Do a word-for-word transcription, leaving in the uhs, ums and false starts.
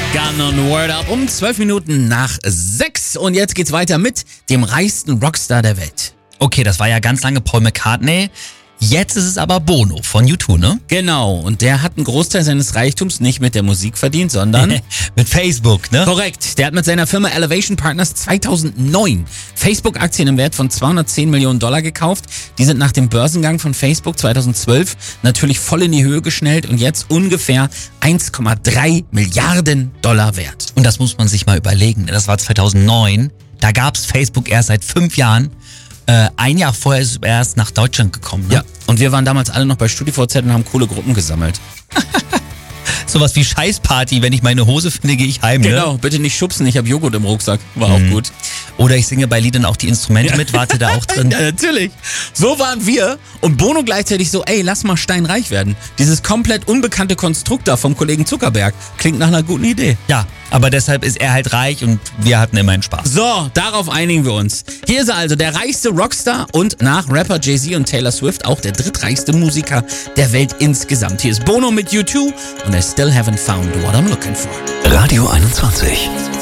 Gun on Word Up um zwölf Minuten nach sechs. Und jetzt geht's weiter mit dem reichsten Rockstar der Welt. Okay, das war ja ganz lange Paul McCartney. Jetzt ist es aber Bono von U zwei, ne? Genau, und der hat einen Großteil seines Reichtums nicht mit der Musik verdient, sondern mit Facebook, ne? Korrekt, der hat mit seiner Firma Elevation Partners zweitausendneun Facebook-Aktien im Wert von zweihundertzehn Millionen Dollar gekauft. Die sind nach dem Börsengang von Facebook zweitausendzwölf natürlich voll in die Höhe geschnellt und jetzt ungefähr eins Komma drei Milliarden Dollar wert. Und das muss man sich mal überlegen. Das war zweitausendneun, da gab's Facebook erst seit fünf Jahren. Äh, ein Jahr vorher ist es erst nach Deutschland gekommen. Ne? Ja, und wir waren damals alle noch bei StudiVZ und haben coole Gruppen gesammelt. Sowas wie Scheißparty, wenn ich meine Hose finde, gehe ich heim. Genau, ne? bitte nicht schubsen, ich habe Joghurt im Rucksack. War Mhm. auch gut. Oder ich singe bei Liedern auch die Instrumente mit, warte da auch drin. Ja, natürlich. So waren wir und Bono gleichzeitig so, ey, lass mal steinreich werden. Dieses komplett unbekannte Konstrukt da vom Kollegen Zuckerberg klingt nach einer guten Idee. Ja, aber deshalb ist er halt reich und wir hatten immerhin Spaß. So, darauf einigen wir uns. Hier ist er also, der reichste Rockstar und nach Rapper Jay-Z und Taylor Swift auch der drittreichste Musiker der Welt insgesamt. Hier ist Bono mit U zwei und I still haven't found what I'm looking for. Radio einundzwanzig.